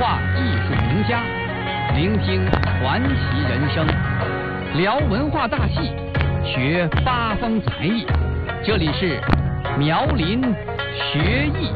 话艺术名家，聆听传奇人生，聊文化大戏，学八方才艺。这里是苗林学艺。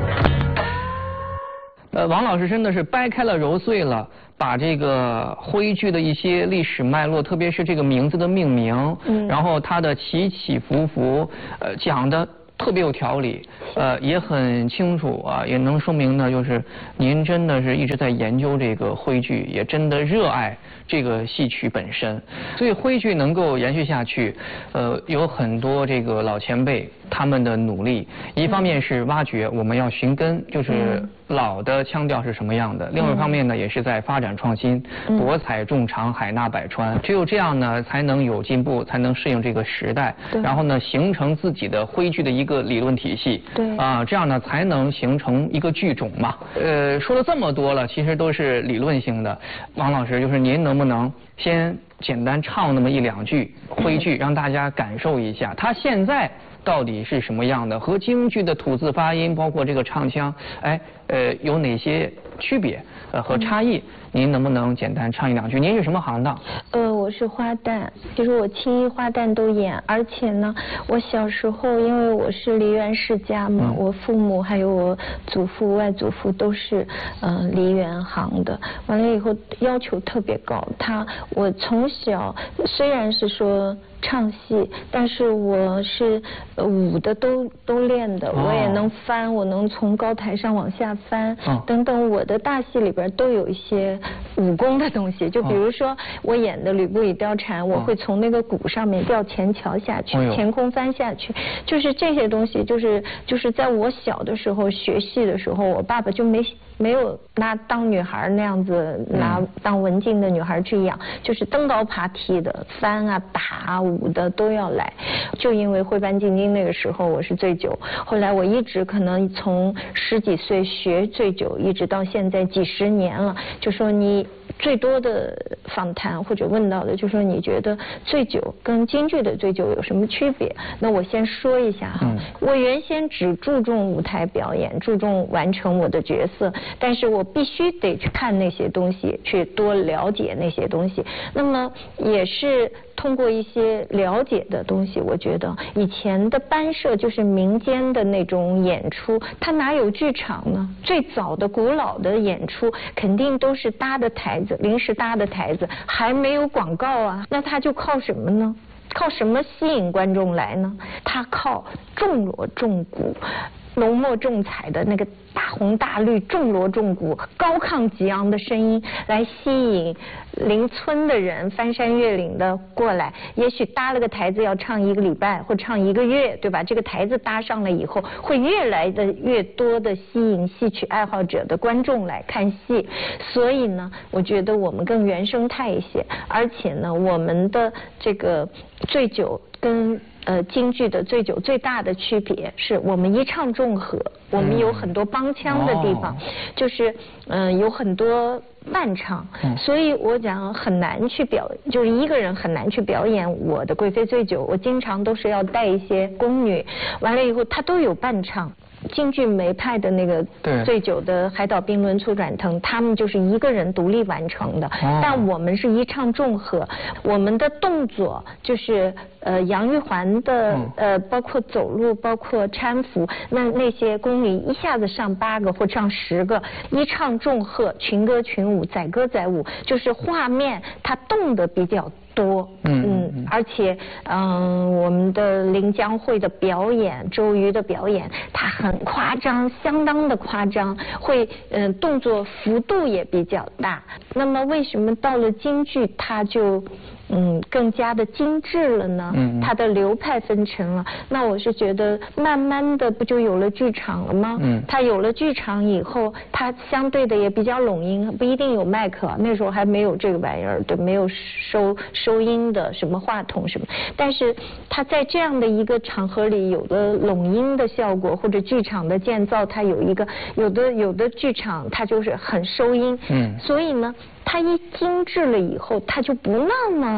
王老师真的是掰开了揉碎了，把这个徽剧的一些历史脉络，特别是这个名字的命名，然后它的起起伏伏，讲的特别有条理，也很清楚啊，也能说明呢，就是您真的是一直在研究这个徽剧，也真的热爱这个戏曲本身，所以徽剧能够延续下去，有很多这个老前辈他们的努力，一方面是挖掘，我们要寻根，就是老的腔调是什么样的；另外一方面呢，也是在发展创新，博采众长，海纳百川。只有这样呢，才能有进步，才能适应这个时代，然后呢，形成自己的徽剧的一个理论体系。对啊，这样呢，才能形成一个剧种嘛。说了这么多了，其实都是理论性的。王老师，就是您能不能先简单唱那么一两句徽剧，让大家感受一下它现在到底是什么样的，和京剧的吐字发音，包括这个唱腔，有哪些区别和差异？您能不能简单唱一两句？您是什么行当？ 我是花旦，其实我青衣花旦都演，而且呢，我小时候因为我是梨园世家嘛，我父母还有我祖父、外祖父都是梨园行的，完了以后要求特别高。我从小虽然是说唱戏，但是我是舞的都练的，我也能翻，我能从高台上往下翻，等等，我的大戏里边都有一些武功的东西，就比如说我演的吕布与貂蝉，我会从那个鼓上面吊前桥下去，前空翻下去，就是这些东西，就是在我小的时候学戏的时候，我爸爸就没有拿当女孩那样子拿当文静的女孩去养，就是登高爬梯的，翻啊打啊舞的都要来。就因为徽班进京那个时候我是醉酒，后来我一直可能从10几岁学醉酒，一直到现在几十年了，就说你最多的访谈或者问到的就说你觉得醉酒跟京剧的醉酒有什么区别？那我先说一下哈，我原先只注重舞台表演，注重完成我的角色，但是我必须得去看那些东西，去多了解那些东西。那么也是通过一些了解的东西，我觉得以前的班社就是民间的那种演出，它哪有剧场呢？最早的古老的演出肯定都是搭的台子，临时搭的台子，还没有广告啊，那它就靠什么呢？靠什么吸引观众来呢？它靠重锣重鼓，浓墨重彩的那个大红大绿，重锣重鼓，高亢激昂的声音来吸引邻村的人翻山越岭的过来。也许搭了个台子要唱1个礼拜或唱1个月，对吧？这个台子搭上了以后，会越来的越多的吸引戏曲爱好者的观众来看戏。所以呢，我觉得我们更原生态一些，而且呢，我们的这个醉酒跟京剧的醉酒最大的区别是我们一唱众和，我们有很多帮腔的地方，就是有很多伴唱，所以我讲很难去就是一个人很难去表演我的贵妃醉酒，我经常都是要带一些宫女，完了以后她都有伴唱。京剧梅派的那个醉酒的海岛冰轮粗转腾，他们就是一个人独立完成的，但我们是一唱众和，我们的动作就是杨玉环的包括走路，包括搀扶，那些宫女一下子上8个或上10个，一唱众和，群歌群舞，载歌载舞，就是画面它动得比较多，而且我们的临江会的表演，周瑜的表演，它很夸张，相当的夸张，会动作幅度也比较大。那么为什么到了京剧它就更加的精致了呢？它的流派分成了。那我是觉得慢慢的不就有了剧场了吗？它有了剧场以后，它相对的也比较拢音，不一定有麦克，那时候还没有这个玩意儿，对，没有收音的什么话筒什么。但是它在这样的一个场合里，有的拢音的效果或者剧场的建造，它有一个有的剧场它就是很收音，所以呢。它一精致了以后，它就不那么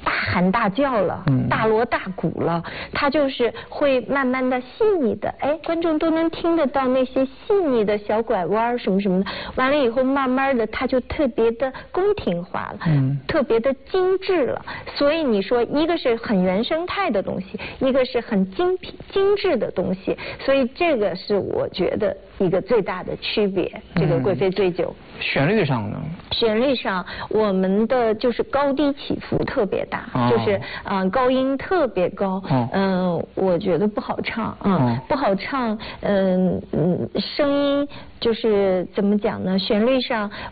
大喊大叫了，大锣大鼓了，它就是会慢慢的细腻的，哎，观众都能听得到那些细腻的小拐弯什么什么的。完了以后，慢慢的它就特别的宫廷化了，特别的精致了。所以你说一个是很原生态的东西，一个是很精致的东西，所以这个是我觉得一个最大的区别。这个贵妃醉酒。 旋律上呢？ 旋律上，我们的就是高低起伏特别大，就是高音特别高，我觉得不好唱，不好唱，声音就是怎么讲呢？旋律上